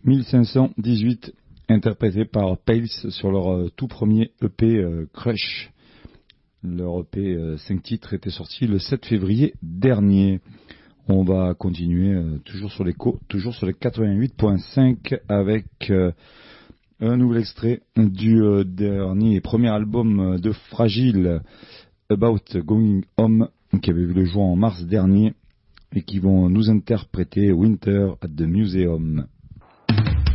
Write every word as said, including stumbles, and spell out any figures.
mille cinq cent dix-huit, interprété par Pales sur leur euh, tout premier E P euh, Crush. Leur E P euh, cinq titres était sorti le sept février dernier. On va continuer euh, toujours sur l'écho, toujours sur les quatre-vingt-huit virgule cinq avec euh, un nouvel extrait du euh, dernier et premier album de Fragile, About Going Home, qui avait vu le jour en mars dernier et qui vont nous interpréter Winter at the Museum.